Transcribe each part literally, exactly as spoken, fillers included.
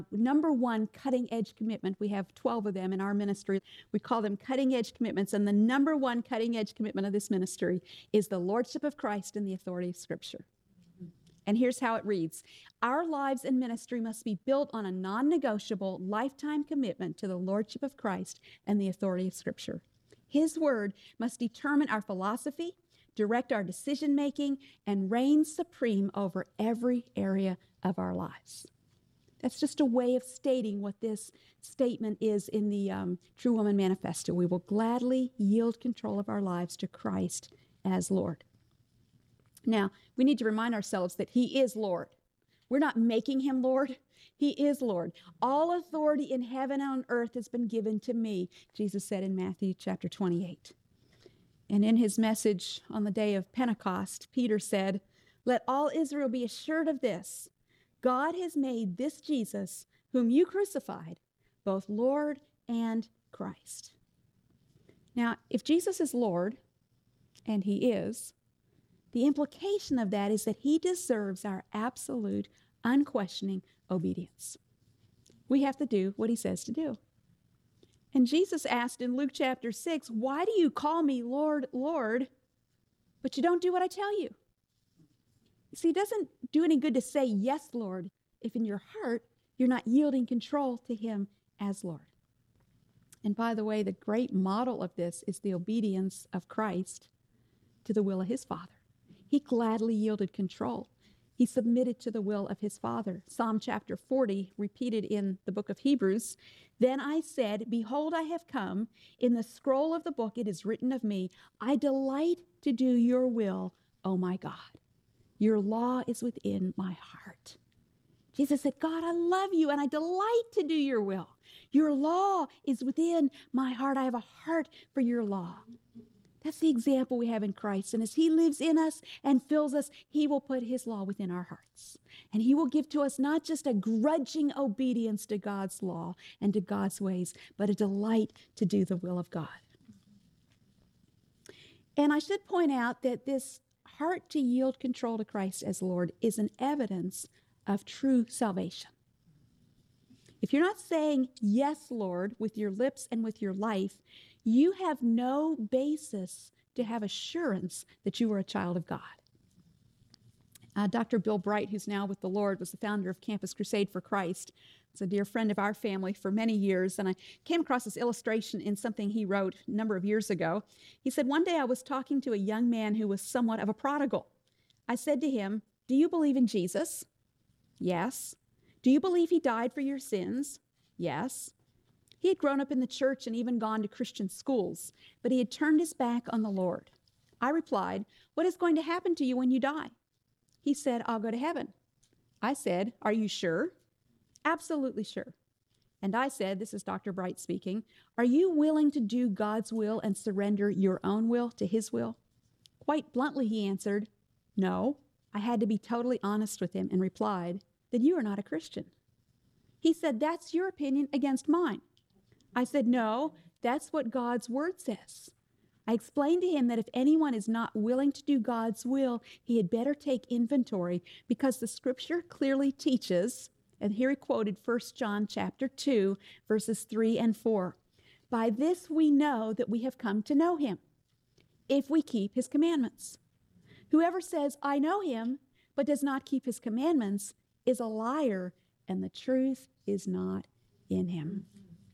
number one cutting edge commitment. We have twelve of them in our ministry. We call them cutting edge commitments. And the number one cutting edge commitment of this ministry is the Lordship of Christ and the authority of Scripture. And here's how it reads. Our lives and ministry must be built on a non-negotiable lifetime commitment to the Lordship of Christ and the authority of Scripture. His word must determine our philosophy, direct our decision-making, and reign supreme over every area of our lives. That's just a way of stating what this statement is in the um, True Woman Manifesto. We will gladly yield control of our lives to Christ as Lord. Now, we need to remind ourselves that he is Lord. We're not making him Lord. He is Lord. All authority in heaven and on earth has been given to me, Jesus said in Matthew chapter twenty-eight. And in his message on the day of Pentecost, Peter said, "Let all Israel be assured of this. God has made this Jesus, whom you crucified, both Lord and Christ." Now, if Jesus is Lord, and he is, the implication of that is that he deserves our absolute, unquestioning obedience. We have to do what he says to do. And Jesus asked in Luke chapter six, "Why do you call me Lord, Lord, but you don't do what I tell you?" You see, it doesn't do any good to say, "Yes, Lord," if in your heart you're not yielding control to him as Lord. And by the way, the great model of this is the obedience of Christ to the will of his Father. He gladly yielded control. He submitted to the will of his Father. Psalm chapter forty, repeated in the book of Hebrews, "Then I said, behold, I have come. In the scroll of the book it is written of me, I delight to do your will, O my God. Your law is within my heart." Jesus said, "God, I love you and I delight to do your will. Your law is within my heart. I have a heart for your law." That's the example we have in Christ. And as he lives in us and fills us, he will put his law within our hearts. And he will give to us not just a grudging obedience to God's law and to God's ways, but a delight to do the will of God. And I should point out that this heart to yield control to Christ as Lord is an evidence of true salvation. If you're not saying, "Yes, Lord," with your lips and with your life, you have no basis to have assurance that you are a child of God. Uh, Doctor Bill Bright, who's now with the Lord, was the founder of Campus Crusade for Christ. He's a dear friend of our family for many years, and I came across this illustration in something he wrote a number of years ago. He said, "One day I was talking to a young man who was somewhat of a prodigal. I said to him, 'Do you believe in Jesus?' 'Yes.' 'Do you believe he died for your sins?' 'Yes.' He had grown up in the church and even gone to Christian schools, but he had turned his back on the Lord. I replied, 'What is going to happen to you when you die?' He said, 'I'll go to heaven.' I said, 'Are you sure?' 'Absolutely sure.' And I said," this is Doctor Bright speaking, "Are you willing to do God's will and surrender your own will to his will?' Quite bluntly, he answered, 'No.' I had to be totally honest with him and replied, 'Then you are not a Christian.' He said, 'That's your opinion against mine.' I said, 'No, that's what God's word says.' I explained to him that if anyone is not willing to do God's will, he had better take inventory because the scripture clearly teaches, and here he quoted First John chapter two, verses three and four. "By this we know that we have come to know him, if we keep his commandments. Whoever says, 'I know him,' but does not keep his commandments is a liar, and the truth is not in him."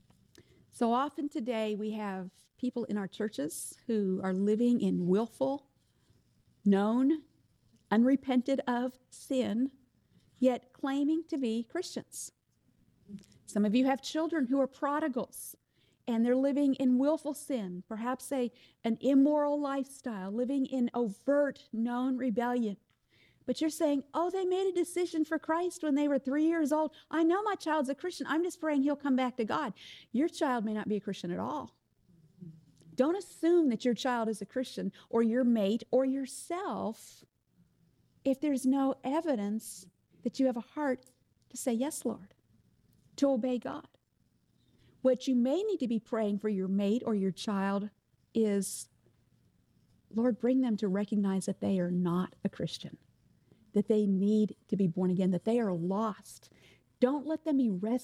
So often today we have people in our churches who are living in willful, known, unrepented of sin, yet claiming to be Christians. Some of you have children who are prodigals, and they're living in willful sin, perhaps a, an immoral lifestyle, living in overt, known rebellion. But you're saying, "Oh, they made a decision for Christ when they were three years old. I know my child's a Christian. I'm just praying he'll come back to God." Your child may not be a Christian at all. Don't assume that your child is a Christian or your mate or yourself if there's no evidence that you have a heart to say, "Yes, Lord," to obey God. What you may need to be praying for your mate or your child is, "Lord, bring them to recognize that they are not a Christian, that they need to be born again, that they are lost. Don't let them be rescued